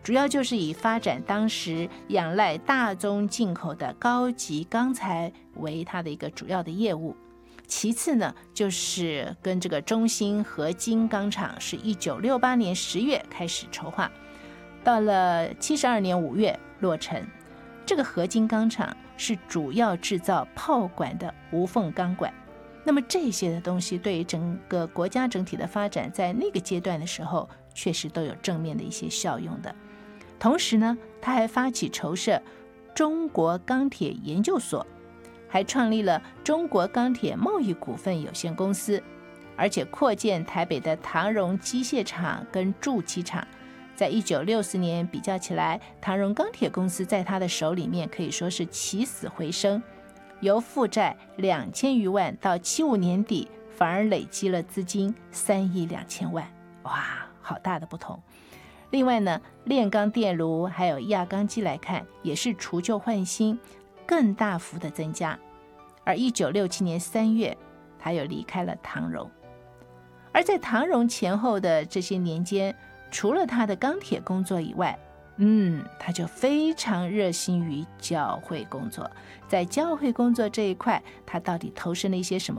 主要就是以发展当时仰赖大宗进口的高级钢材为它的一个主要的业务。其次呢，就是跟这个中兴合金钢厂是1968年10月开始筹划，到了72年5月落成。这个合金钢厂是主要制造炮管的无缝钢管。那么这些的东西对于整个国家整体的发展，在那个阶段的时候，确实都有正面的一些效用的。同时呢，他还发起筹设中国钢铁研究所，还创立了中国钢铁贸易股份有限公司，而且扩建台北的唐荣机械厂跟铸机厂。在1964年比较起来，唐荣钢铁公司在他的手里面可以说是起死回生，由负债2000余万到75年底反而累积了资金3亿2千万，哇，好大的不同。另外呢，炼钢电炉还有轧钢机来看，也是除旧换新，更大幅的增加。而1967年3月，他又离开了唐荣。而在唐荣前后的这些年间，除了他的钢铁工作以外，他就非常热心于教会工作。在教会工作这一块，他到底投身了一些什么